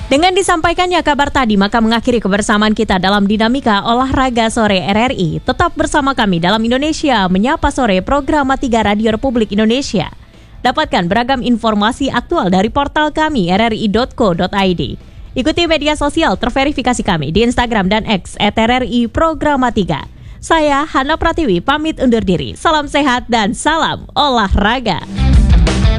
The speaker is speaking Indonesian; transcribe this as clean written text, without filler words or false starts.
Dengan disampaikannya kabar tadi, maka mengakhiri kebersamaan kita dalam Dinamika Olahraga Sore RRI. Tetap bersama kami dalam Indonesia Menyapa Sore, program 3 Radio Republik Indonesia. Dapatkan beragam informasi aktual dari portal kami rri.co.id. Ikuti media sosial terverifikasi kami di Instagram dan X @RRI Programa 3. Saya Hana Pratiwi pamit undur diri. Salam sehat dan salam olahraga.